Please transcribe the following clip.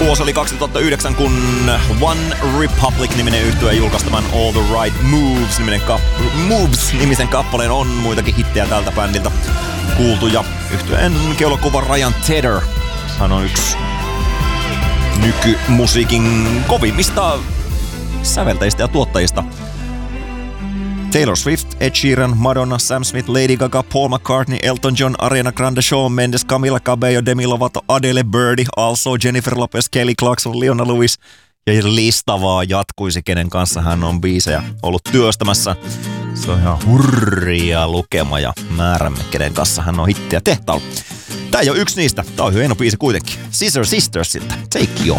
Vuosi oli 2009, kun One Republic-niminen yhtye julkaistaman All the Right Moves-nimisen kappaleen on muitakin hittejä tältä bändiltä kuultu. Ja yhtyeen keulakuva Ryan Tedder, hän on yksi nykymusiikin kovimmista säveltäjistä ja tuottajista. Taylor Swift, Ed Sheeran, Madonna, Sam Smith, Lady Gaga, Paul McCartney, Elton John, Ariana Grande, Shawn Mendes, Camila Cabello, Demi Lovato, Adele, Birdie, Also, Jennifer Lopez, Kelly Clarkson, Leona Lewis ja lista vaan jatkuisi, kenen kanssa hän on biisejä ollut työstämässä. Se on ihan hurria lukema ja määrämme, kenen kanssa hän on hittiä tehtaalla. Tää ei ole yksi niistä, tää on hieno biisi kuitenkin. Scissor Sistersilta, Take You